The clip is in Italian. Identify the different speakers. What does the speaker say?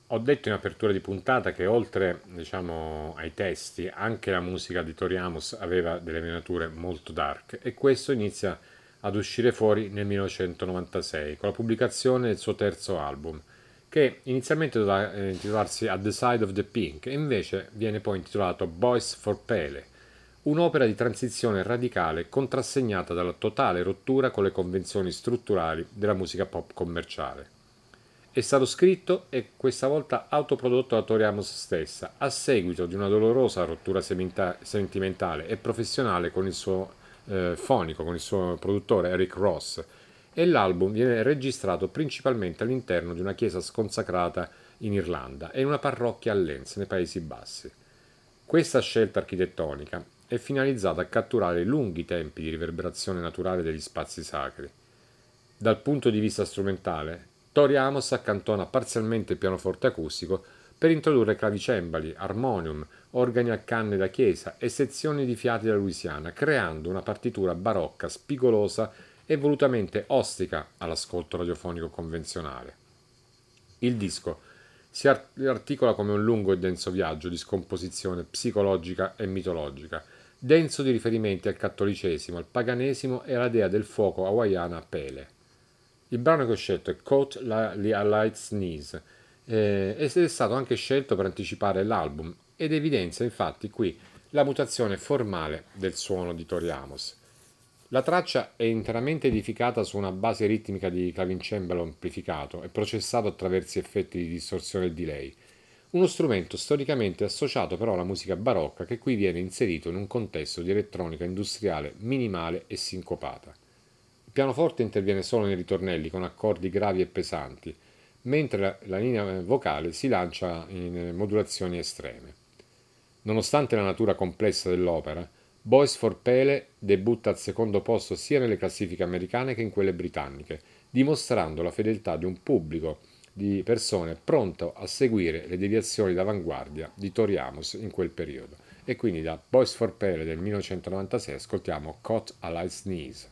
Speaker 1: Ho detto in apertura di puntata che oltre, diciamo, ai testi, anche la musica di Tori Amos aveva delle venature molto dark e questo inizia ad uscire fuori nel 1996 con la pubblicazione del suo terzo album, che inizialmente doveva intitolarsi At the Side of the Pink e invece viene poi intitolato Boys for Pele, un'opera di transizione radicale contrassegnata dalla totale rottura con le convenzioni strutturali della musica pop commerciale. È stato scritto e questa volta autoprodotto da Tori Amos stessa, a seguito di una dolorosa rottura sentimentale e professionale con il suo fonico, con il suo produttore Eric Ross, e l'album viene registrato principalmente all'interno di una chiesa sconsacrata in Irlanda e in una parrocchia a Lens, nei Paesi Bassi. Questa scelta architettonica è finalizzata a catturare i lunghi tempi di riverberazione naturale degli spazi sacri. Dal punto di vista strumentale, Tori Amos accantona parzialmente il pianoforte acustico per introdurre clavicembali, armonium, organi a canne da chiesa e sezioni di fiati da Louisiana, creando una partitura barocca, spigolosa e volutamente ostica all'ascolto radiofonico convenzionale. Il disco si articola come un lungo e denso viaggio di scomposizione psicologica e mitologica, denso di riferimenti al cattolicesimo, al paganesimo e alla dea del fuoco hawaiana Pele. Il brano che ho scelto è Caught a Light Sneeze ed è stato anche scelto per anticipare l'album ed evidenzia infatti qui la mutazione formale del suono di Tori Amos. La traccia è interamente edificata su una base ritmica di clavincembalo amplificato e processato attraverso effetti di distorsione e delay, uno strumento storicamente associato però alla musica barocca che qui viene inserito in un contesto di elettronica industriale minimale e sincopata. Il pianoforte interviene solo nei ritornelli con accordi gravi e pesanti, mentre la linea vocale si lancia in modulazioni estreme. Nonostante la natura complessa dell'opera, Boys for Pele debutta al secondo posto sia nelle classifiche americane che in quelle britanniche, dimostrando la fedeltà di un pubblico di persone pronto a seguire le deviazioni d'avanguardia di Tori Amos in quel periodo. E quindi da Boys for Pele del 1996 ascoltiamo Caught a Light Sneeze.